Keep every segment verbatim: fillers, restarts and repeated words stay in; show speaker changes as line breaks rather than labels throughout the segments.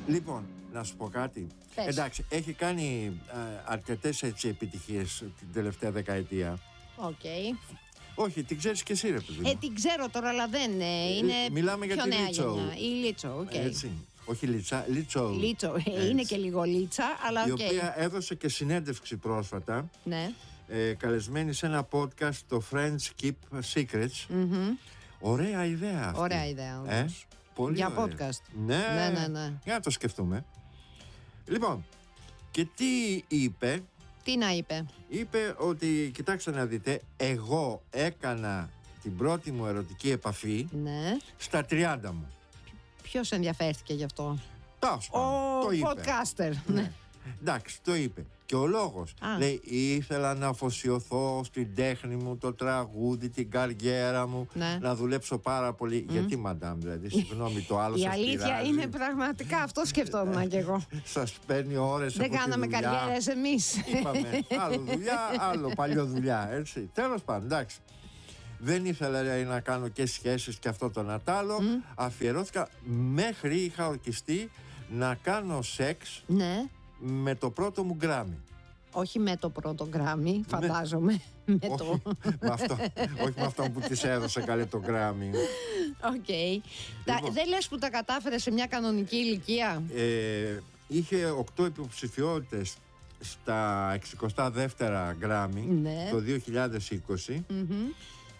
Λοιπόν, να σου πω κάτι.
Πες.
Εντάξει, έχει κάνει α, αρκετές έτσι επιτυχίες την τελευταία δεκαετία.
Οκ. Okay.
Όχι, την ξέρεις και εσύ, ρε παιδί μου.
Ε, την ξέρω τώρα, αλλά δεν είναι.
Ε, μιλάμε για
πιο
τη
νέα
Λίτσο.
γενιά. Η Λίτσο, οκ. Okay.
Έτσι. Όχι Λίτσα, Λίτσο.
Λίτσο. Ε, είναι και λίγο Λίτσα, αλλά οκ.
Η
Okay.
οποία έδωσε και συνέντευξη πρόσφατα.
Ναι.
Ε, καλεσμένη σε ένα podcast, το Friends Keep Secrets.
Mm-hmm.
Ωραία ιδέα αυτή.
Ωραία ιδέα.
Ε, πολύ
για
ωραία.
podcast.
Ναι,
ναι, ναι, ναι.
Για να το σκεφτούμε. Λοιπόν, και τι είπε.
Τι να είπε.
Είπε ότι, κοιτάξτε να δείτε, εγώ έκανα την πρώτη μου ερωτική επαφή
ναι.
στα τριάντα μου.
Ποιος ενδιαφέρθηκε γι' αυτό?
Τάσο,
ο
το είπε.
podcaster. Ναι.
Εντάξει, το είπε. Και ο λόγος,
Α.
λέει, ήθελα να αφοσιωθώ στην τέχνη μου, το τραγούδι, την καριέρα μου,
ναι.
να δουλέψω πάρα πολύ. Mm. Γιατί, μαντάμ, δηλαδή, συγγνώμη, το άλλο σας πειράζει.
Η αλήθεια είναι πραγματικά, αυτό σκεφτόμουν κι εγώ.
Σας παίρνει ώρες από
Δεν κάναμε καριέρες εμείς.
Είπαμε, άλλο δουλειά, άλλο παλιό δουλειά, έτσι. Τέλος πάντων, εντάξει. Δεν ήθελα λέει, να κάνω και σχέσεις και αυτό το Νατάλο. Mm. Αφιερώθηκα μέχρι είχα ορκιστεί να κάνω σεξ.
Ναι.
Με το πρώτο μου γκράμι.
Όχι με το πρώτο γκράμι, φαντάζομαι. με
όχι,
το...
με αυτό, όχι με αυτό που της έδωσε καλέ το γκράμι.
Οκ. Okay. Λοιπόν, δεν λες που τα κατάφερε σε μια κανονική ηλικία?
Ε, είχε οκτώ υποψηφιότητες στα εξηκοστά δεύτερα γκράμι, ναι. Το δύο χιλιάδες είκοσι. Mm-hmm.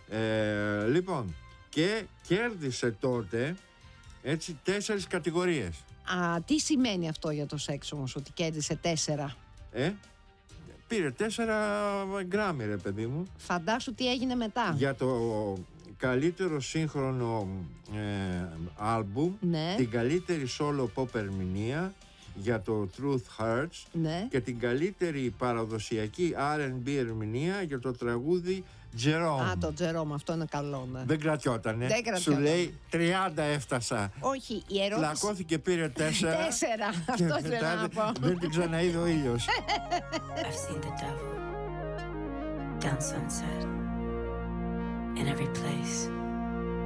Ε, λοιπόν, και κέρδισε τότε έτσι τέσσερις κατηγορίες.
Α, τι σημαίνει αυτό για το σεξ όμως, ότι κέρδισε τέσσερα?
Ε, πήρε τέσσερα γκράμμι, ρε παιδί μου.
Φαντάσου τι έγινε μετά.
Για το καλύτερο σύγχρονο ε, άλμπουμ, ναι. Την καλύτερη solo pop ερμηνεία για το Truth Hurts, ναι. Και την καλύτερη παραδοσιακή αρ εντ μπι ερμηνεία για το τραγούδι Jerome.
Α, το Jerome, αυτό είναι καλό, ναι.
Δεν κρατιότανε.
Δεν κρατιότανε.
Σου λέει τριάντα έφτασα.
Όχι, η ερώτηση.
Πλακώθηκε, πήρε τέσσερα.
Τέσσερα, αυτό θέλω να πω.
Δεν την ξαναείδε ο ήλιος.
I've seen the devil down sunset in every place.